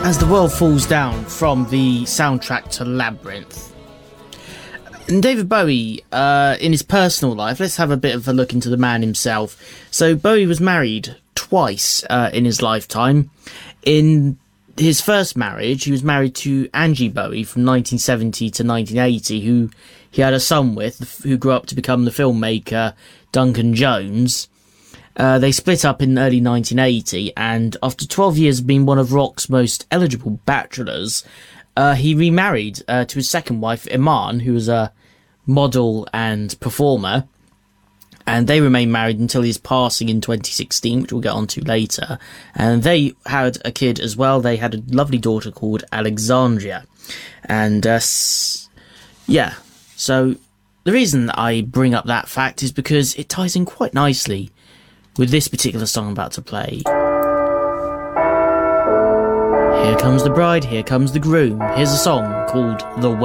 As the world falls down from the soundtrack to Labyrinth. And David Bowie, in his personal life, let's have a bit of a look into the man himself. So Bowie was married twice in his lifetime. In his first marriage, he was married to Angie Bowie from 1970 to 1980, who he had a son with, who grew up to become the filmmaker Duncan Jones. They split up in early 1980, and after 12 years of being one of rock's most eligible bachelors, he remarried to his second wife, Iman, who was a model and performer, and they remained married until his passing in 2016, which we'll get onto later. And they had a kid as well. They had a lovely daughter called Alexandria. And, yeah, so the reason I bring up that fact is because it ties in quite nicely with this particular song I'm about to play. Here comes the bride, here comes the groom. Here's a song called The